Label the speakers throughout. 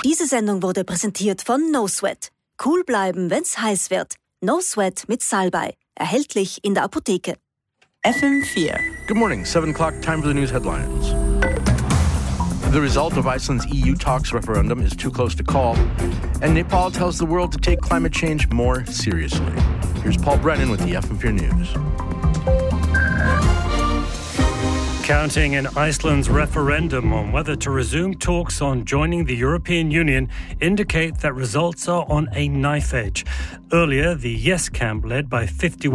Speaker 1: Diese Sendung wurde präsentiert von No Sweat. Cool bleiben, wenn's heiß wird. No Sweat mit Salbei. Erhältlich in der Apotheke.
Speaker 2: FM4.
Speaker 3: Good morning, 7 o'clock, time for the news headlines. The result of Iceland's EU talks referendum is too close to call, and Nepal tells the world to take climate change more seriously. Here's Paul Brennan with the FM4 News.
Speaker 4: Counting in Iceland's referendum on whether to resume talks on joining the European Union indicate that results are on a knife edge. Earlier, the yes camp led by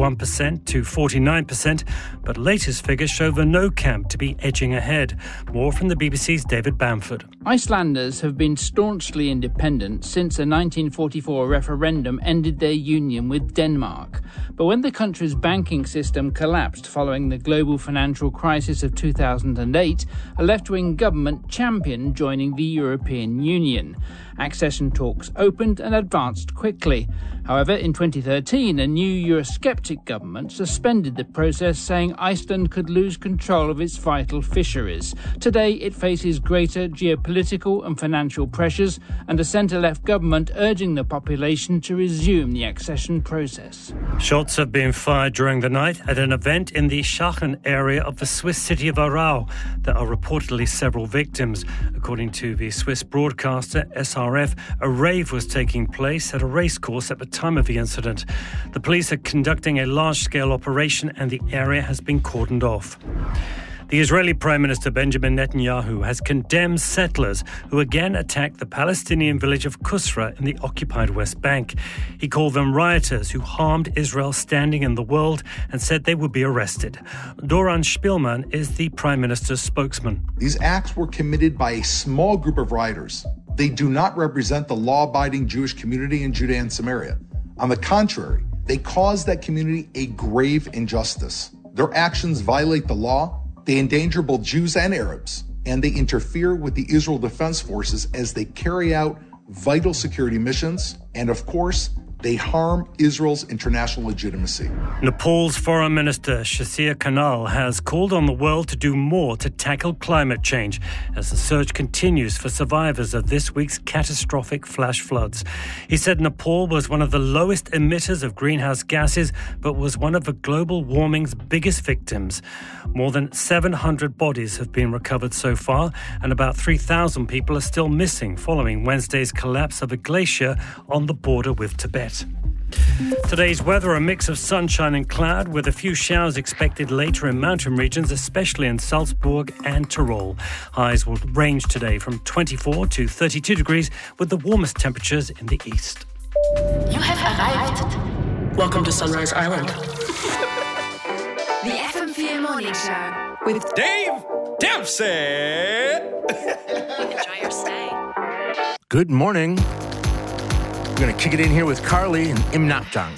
Speaker 4: 51% to 49%, but latest figures show the no camp to be edging ahead. More from the BBC's David Bamford.
Speaker 5: Icelanders have been staunchly independent since a 1944 referendum ended their union with Denmark. But when the country's banking system collapsed following the global financial crisis of 2008, a left-wing government championed joining the European Union. Accession talks opened and advanced quickly. However, in 2013, a new Eurosceptic government suspended the process, saying Iceland could lose control of its vital fisheries. Today, it faces greater geopolitical and financial pressures and a centre-left government urging the population to resume the accession process.
Speaker 4: Shots have been fired during the night at an event in the Schachen area of the Swiss city of Aarau. There are reportedly several victims. According to the Swiss broadcaster SRF, a rave was taking place at a racecourse at the time of the incident. The police are conducting a large-scale operation and the area has been cordoned off. The Israeli Prime Minister Benjamin Netanyahu has condemned settlers who again attacked the Palestinian village of Qusra in the occupied West Bank. He called them rioters who harmed Israel's standing in the world and said they would be arrested. Doron Shpilman is the Prime Minister's spokesman.
Speaker 6: These acts were committed by a small group of rioters. They do not represent the law-abiding Jewish community in Judea and Samaria. On the contrary, they cause that community a grave injustice. Their actions violate the law. They endanger both Jews and Arabs, and they interfere with the Israel Defense Forces as they carry out vital security missions, and of course, they harm Israel's international legitimacy.
Speaker 4: Nepal's Foreign Minister Shashir Kanal has called on the world to do more to tackle climate change as the search continues for survivors of this week's catastrophic flash floods. He said Nepal was one of the lowest emitters of greenhouse gases, but was one of the global warming's biggest victims. More than 700 bodies have been recovered so far, and about 3,000 people are still missing following Wednesday's collapse of a glacier on the border with Tibet. Today's weather, a mix of sunshine and cloud with a few showers expected later in mountain regions, especially in Salzburg and Tyrol. Highs will range today from 24 to 32 degrees with the warmest temperatures in the east.
Speaker 7: You have arrived.
Speaker 2: Welcome to Sunrise Island.
Speaker 7: The FM4 Morning Show
Speaker 8: with Dave Dempsey.
Speaker 7: Enjoy your stay.
Speaker 3: Good morning. We're going to kick it in here with Carly and Im Nachjang.